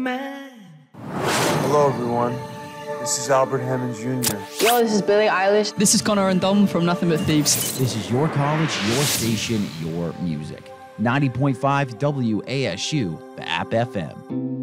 Hello, everyone. This is Albert Hammond Jr. Yo, this is Billie Eilish. This is Connor and Dom from Nothing But Thieves. This is your college, your station, your music. 90.5 WASU, the App FM.